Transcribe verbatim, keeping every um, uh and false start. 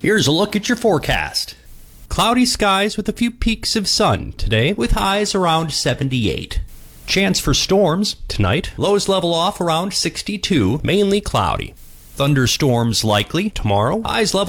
Here's a look at your forecast. Cloudy skies with a few peaks of sun today with highs around seventy-eight. Chance for storms tonight. Lows level off around sixty-two, mainly cloudy. Thunderstorms likely tomorrow. Highs level